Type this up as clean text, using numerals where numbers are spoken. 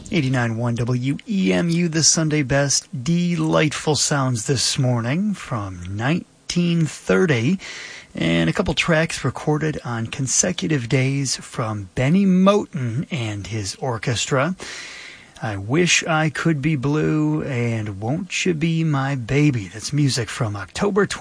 89.1 WEMU, the Sunday best. Delightful sounds this morning from 1930. And a couple tracks recorded on consecutive days from Benny Moten and his orchestra. I Wish I Could Be Blue and Won't You Be My Baby. That's music from October